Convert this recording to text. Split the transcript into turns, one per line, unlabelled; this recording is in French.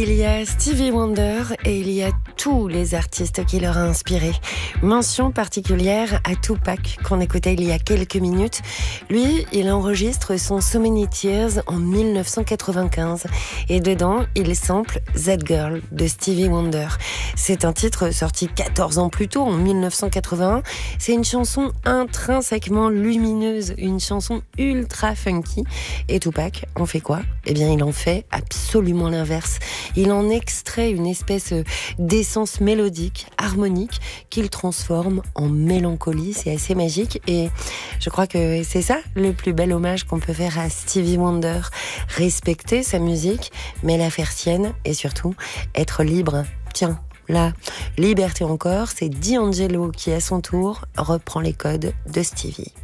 Il y a Stevie Wonder et il y a tous les artistes qui leur a inspiré. Mention particulière à Tupac qu'on écoutait il y a quelques minutes. Lui, il enregistre son So Many Tears en 1995 et dedans, il sample That Girl de Stevie Wonder. C'est un titre sorti 14 ans plus tôt, en 1981. C'est une chanson intrinsèquement lumineuse, une chanson ultra funky. Et Tupac en fait quoi ? Eh bien, il en fait absolument l'inverse. Il en extrait une espèce d'essence mélodique, harmonique, qu'il transforme en mélancolie. C'est assez magique et je crois que c'est ça le plus bel hommage qu'on peut faire à Stevie Wonder. Respecter sa musique, mais la faire sienne et surtout être libre. Tiens, la liberté encore, c'est D'Angelo qui à son tour reprend les codes de Stevie.